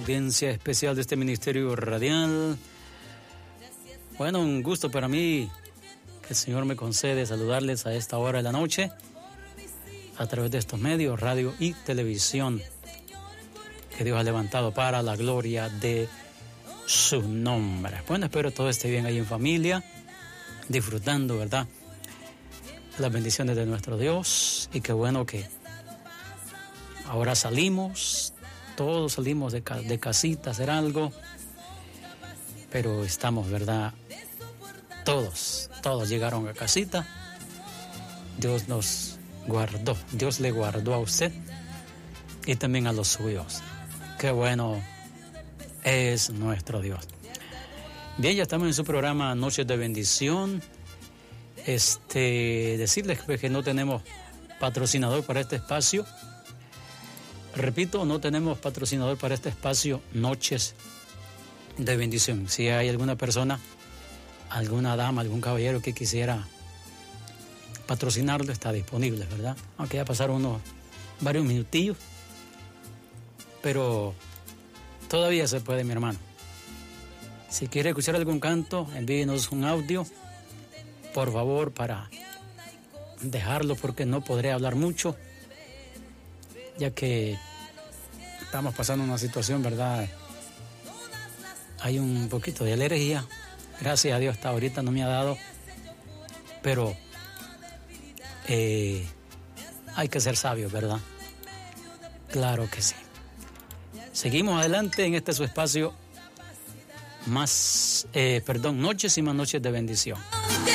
audiencia especial de este ministerio radial. Bueno, un gusto para mí que el Señor me concede saludarles a esta hora de la noche a través de estos medios, radio y televisión, que Dios ha levantado para la gloria de su nombre. Bueno, espero todo esté bien ahí en familia, disfrutando, ¿verdad?, las bendiciones de nuestro Dios. Y qué bueno que ahora salimos, todos salimos de casita a hacer algo, pero estamos, ¿verdad? Todos llegaron a casita. Dios nos guardó, Dios le guardó a usted y también a los suyos. Qué bueno es nuestro Dios. Bien, ya estamos en su programa Noches de Bendición. Decirles que no tenemos patrocinador para este espacio. Repito, no tenemos patrocinador para este espacio Noches de Bendición. Si hay alguna persona, alguna dama, algún caballero que quisiera patrocinarlo, está disponible, ¿verdad? Aunque ya pasaron varios minutillos, pero todavía se puede, mi hermano. Si quiere escuchar algún canto, envíenos un audio, por favor, para dejarlo, porque no podré hablar mucho, ya que estamos pasando una situación, ¿verdad? Hay un poquito de alergia. Gracias a Dios hasta ahorita no me ha dado, pero hay que ser sabios, ¿verdad? Claro que sí. Seguimos adelante en su espacio Noches y más noches de bendición.